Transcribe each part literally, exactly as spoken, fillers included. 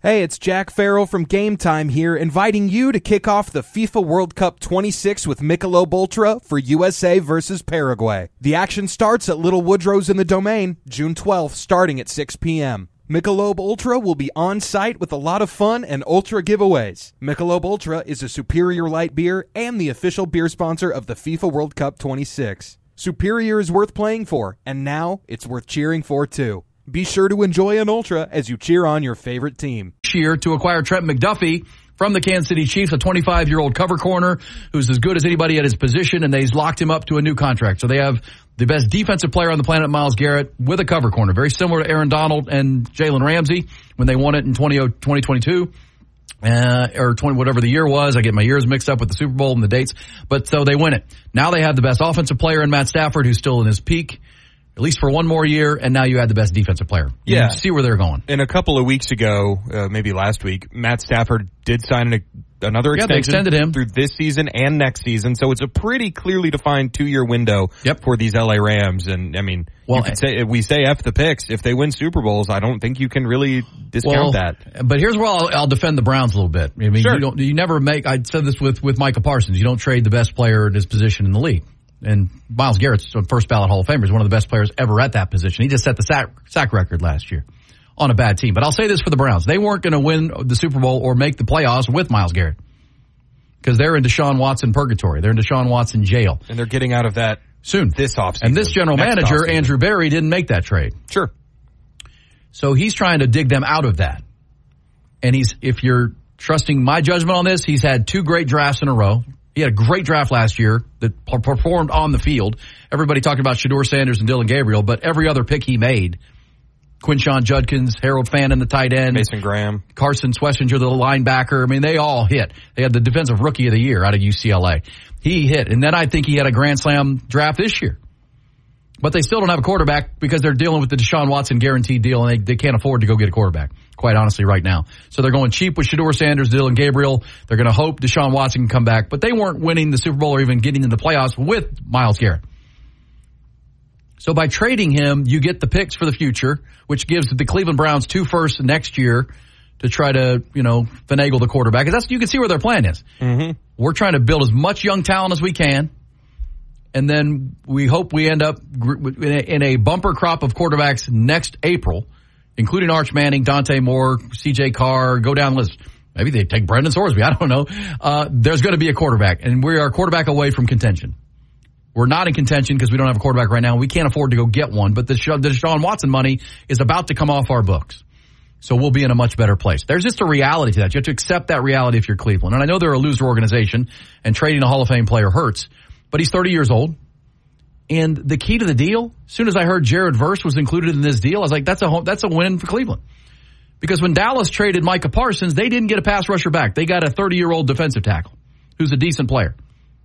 Hey, it's Jack Farrell from Game Time here, inviting you to kick off the FIFA World Cup twenty-six with Michelob Ultra for U S A versus Paraguay. The action starts at Little Woodrow's in the Domain, June twelfth, starting at six p.m. Michelob Ultra will be on site with a lot of fun and Ultra giveaways. Michelob Ultra is a superior light beer and the official beer sponsor of the FIFA World Cup twenty-six. Superior is worth playing for, and now it's worth cheering for too. Be sure to enjoy an Ultra as you cheer on your favorite team. Year to acquire Trent McDuffie from the Kansas City Chiefs, a twenty-five-year-old cover corner who's as good as anybody at his position, and they've locked him up to a new contract. So they have the best defensive player on the planet, Myles Garrett, with a cover corner, very similar to Aaron Donald and Jalen Ramsey when they won it in twenty twenty-two. Uh, or twenty, whatever the year was. I get my years mixed up with the Super Bowl and the dates. But so they win it. Now they have the best offensive player in Matt Stafford, who's still in his peak, at least for one more year, and now you had the best defensive player. You yeah. see where they're going. And a couple of weeks ago, uh, maybe last week, Matt Stafford did sign an, another yeah, extension they extended him through this season and next season. So it's a pretty clearly defined two-year window yep. for these L A Rams. And, I mean, well, you could say, we say F the picks. If they win Super Bowls, I don't think you can really discount well, that. But here's where I'll, I'll defend the Browns a little bit. I mean, sure. you don't, you never make, I said this with, with Micah Parsons, you don't trade the best player in his position in the league. And Myles Garrett's a first ballot Hall of Famer. He's one of the best players ever at that position. He just set the sack, sack record last year on a bad team. But I'll say this for the Browns. They weren't going to win the Super Bowl or make the playoffs with Myles Garrett because they're in Deshaun Watson purgatory. They're in Deshaun Watson jail. And they're getting out of that soon this offseason. And this general manager, offseason. Andrew Berry, didn't make that trade. Sure. So he's trying to dig them out of that. And he's, if you're trusting my judgment on this, he's had two great drafts in a row. He had a great draft last year that performed on the field. Everybody talking about Shedeur Sanders and Dylan Gabriel, but every other pick he made, Quinshon Judkins, Harold Fannin, the tight end, Mason Graham, Carson Schlesinger, the linebacker. I mean, they all hit. They had the defensive rookie of the year out of U C L A. He hit. And then I think he had a grand slam draft this year. But they still don't have a quarterback because they're dealing with the Deshaun Watson guaranteed deal, and they, they can't afford to go get a quarterback, quite honestly, right now. So they're going cheap with Shedeur Sanders, Dylan Gabriel. They're going to hope Deshaun Watson can come back. But they weren't winning the Super Bowl or even getting into the playoffs with Myles Garrett. So by trading him, you get the picks for the future, which gives the Cleveland Browns two firsts next year to try to, you know, finagle the quarterback. That's, you can see where their plan is. Mm-hmm. We're trying to build as much young talent as we can. And then we hope we end up in a bumper crop of quarterbacks next April, including Arch Manning, Dante Moore, C J Carr, go down the list. Maybe they take Brendan Sorsby. I don't know. Uh, there's going to be a quarterback, and we are a quarterback away from contention. We're not in contention because we don't have a quarterback right now. We can't afford to go get one, but the, the Deshaun Watson money is about to come off our books. So we'll be in a much better place. There's just a reality to that. You have to accept that reality if you're Cleveland. And I know they're a loser organization, and trading a Hall of Fame player hurts. But he's thirty years old. And the key to the deal, as soon as I heard Jared Verse was included in this deal, I was like, that's a that's a win for Cleveland. Because when Dallas traded Micah Parsons, they didn't get a pass rusher back. They got a thirty-year-old defensive tackle who's a decent player.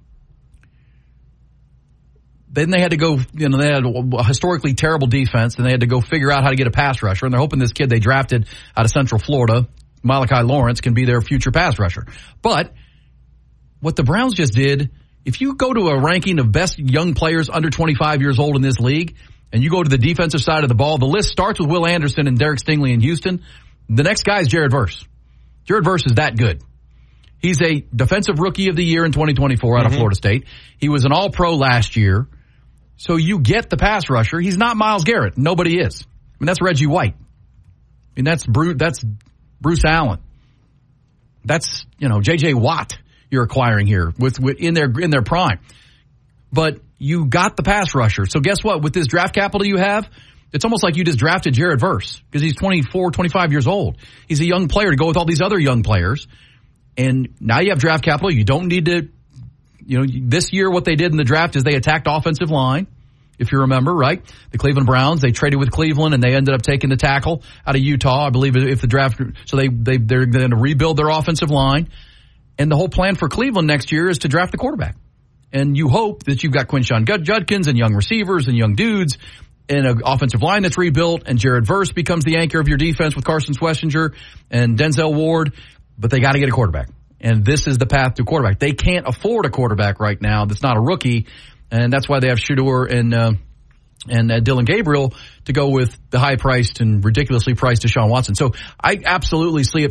Then they had to go, you know, they had a historically terrible defense, and they had to go figure out how to get a pass rusher. And they're hoping this kid they drafted out of Central Florida, Malachi Lawrence, can be their future pass rusher. But what the Browns just did, if you go to a ranking of best young players under twenty-five years old in this league, and you go to the defensive side of the ball, the list starts with Will Anderson and Derek Stingley in Houston. The next guy is Jared Verse. Jared Verse is that good. He's a defensive rookie of the year in twenty twenty-four out mm-hmm. of Florida State. He was an all-pro last year. So you get the pass rusher. He's not Myles Garrett. Nobody is. I mean, that's Reggie White. I mean, that's Bruce, that's Bruce Allen. That's, you know, J J Watt. You're acquiring here with, with in their in their prime. But you got the pass rusher. So guess what? With this draft capital you have, it's almost like you just drafted Jared Verse because he's twenty-four, twenty-five years old. He's a young player to go with all these other young players. And now you have draft capital. You don't need to, you know, this year what they did in the draft is they attacked offensive line. If you remember, right? The Cleveland Browns, they traded with Cleveland and they ended up taking the tackle out of Utah, I believe, if the draft. So they, they, they're going to rebuild their offensive line. And the whole plan for Cleveland next year is to draft the quarterback. And you hope that you've got Quinshon Judkins and young receivers and young dudes and an offensive line that's rebuilt, and Jared Verse becomes the anchor of your defense with Carson Schlesinger and Denzel Ward. But they got to get a quarterback. And this is the path to quarterback. They can't afford a quarterback right now that's not a rookie. And that's why they have Shedeur and uh, and uh, Dylan Gabriel to go with the high-priced and ridiculously priced Deshaun Watson. So I absolutely see it.